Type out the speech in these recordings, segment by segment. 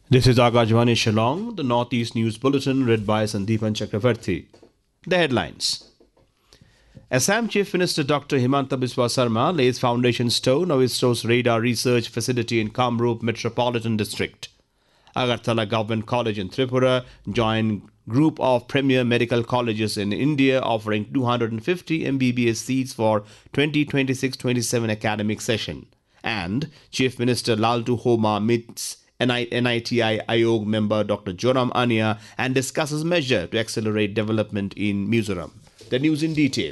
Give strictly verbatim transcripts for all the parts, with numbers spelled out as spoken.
This is Akashvani Shillong, the Northeast News Bulletin read by Sandeepan Chakravarti. The headlines. Assam Chief Minister Doctor Himanta Biswa Sarma lays foundation stone of ISRO's radar research facility in Kamrup Metropolitan District. Agartala Government College in Tripura joined group of premier medical colleges in India offering two hundred fifty M B B S seats for twenty twenty-six twenty-seven academic session. And Chief Minister Laltu Homa meets N I T I Ayog member Doctor Joram Ania and discusses measure to accelerate development in Mizoram. The news in detail.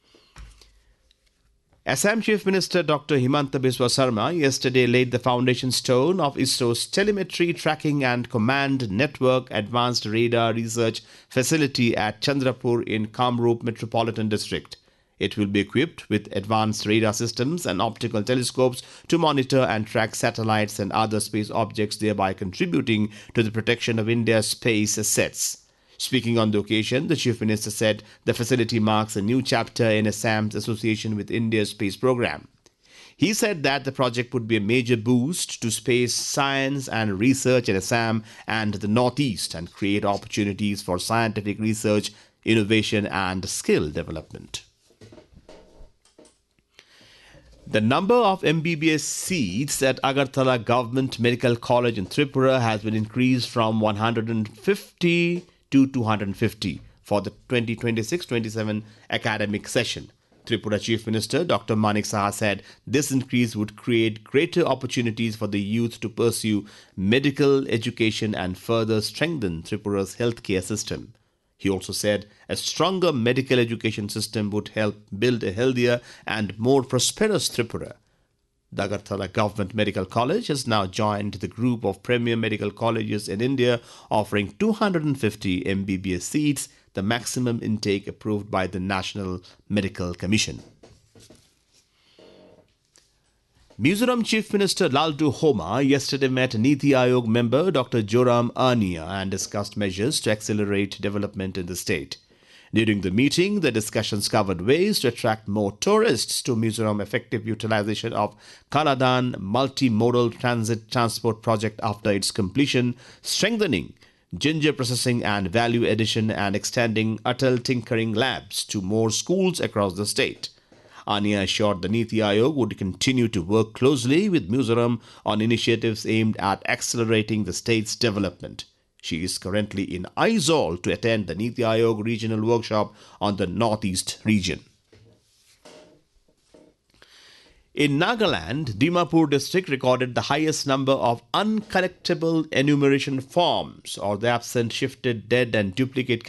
Assam Chief Minister Doctor Himanta Biswa Sarma yesterday laid the foundation stone of ISRO's telemetry tracking and command network advanced radar research facility at Chandrapur in Kamrup Metropolitan District. It will be equipped with advanced radar systems and optical telescopes to monitor and track satellites and other space objects, thereby contributing to the protection of India's space assets. Speaking on the occasion, the Chief Minister said the facility marks a new chapter in Assam's association with India's space program. He said that the project would be a major boost to space science and research in Assam and the Northeast and create opportunities for scientific research, innovation and skill development. The number of M B B S seats at Agartala Government Medical College in Tripura has been increased from one hundred fifty to two hundred fifty for the twenty twenty-six twenty-seven academic session. Tripura Chief Minister Doctor Manik Saha said this increase would create greater opportunities for the youth to pursue medical education and further strengthen Tripura's healthcare system. He also said a stronger medical education system would help build a healthier and more prosperous Tripura. The Agartala Government Medical College has now joined the group of premier medical colleges in India offering two hundred fifty M B B S seats, the maximum intake approved by the National Medical Commission. Mizoram Chief Minister Laltu Homa yesterday met Niti Ayog member Doctor Joram Ania and discussed measures to accelerate development in the state. During the meeting, the discussions covered ways to attract more tourists to Mizoram, effective utilization of Kaladan multimodal transit transport project after its completion, strengthening ginger processing and value addition and extending Atal Tinkering Labs to more schools across the state. Ania assured the Niti Ayog would continue to work closely with Mizoram on initiatives aimed at accelerating the state's development. She is currently in Aizawl to attend the Niti Ayog regional workshop on the Northeast region. In Nagaland, Dimapur district recorded the highest number of uncollectible enumeration forms or the absent, shifted, dead and duplicate